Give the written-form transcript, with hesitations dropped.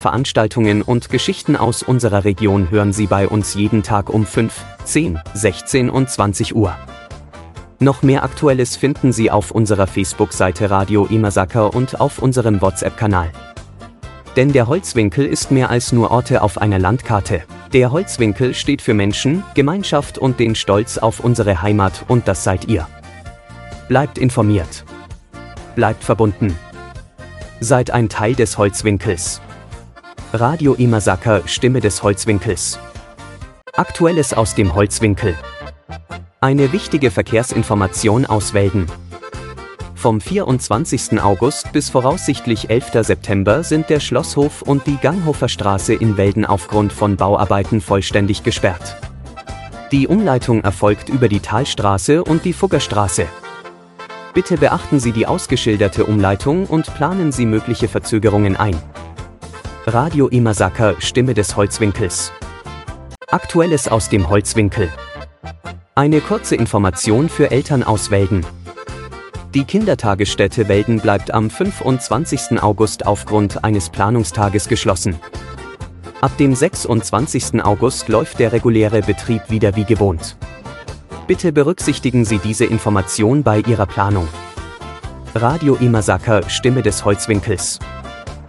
Veranstaltungen und Geschichten aus unserer Region hören Sie bei uns jeden Tag um 5, 10, 16 und 20 Uhr. Noch mehr Aktuelles finden Sie auf unserer Facebook-Seite Radio Imasaker und auf unserem WhatsApp-Kanal. Denn der Holzwinkel ist mehr als nur Orte auf einer Landkarte. Der Holzwinkel steht für Menschen, Gemeinschaft und den Stolz auf unsere Heimat, und das seid ihr. Bleibt informiert. Bleibt verbunden. Seid ein Teil des Holzwinkels. Radio Imasaker, Stimme des Holzwinkels. Aktuelles aus dem Holzwinkel. Eine wichtige Verkehrsinformation aus Welden. Vom 24. August bis voraussichtlich 11. September sind der Schlosshof und die Ganghofer Straße in Welden aufgrund von Bauarbeiten vollständig gesperrt. Die Umleitung erfolgt über die Talstraße und die Fuggerstraße. Bitte beachten Sie die ausgeschilderte Umleitung und planen Sie mögliche Verzögerungen ein. Radio Imasaker, Stimme des Holzwinkels. Aktuelles aus dem Holzwinkel. Eine kurze Information für Eltern aus Welden. Die Kindertagesstätte Welden bleibt am 25. August aufgrund eines Planungstages geschlossen. Ab dem 26. August läuft der reguläre Betrieb wieder wie gewohnt. Bitte berücksichtigen Sie diese Information bei Ihrer Planung. Radio Imasaker, Stimme des Holzwinkels.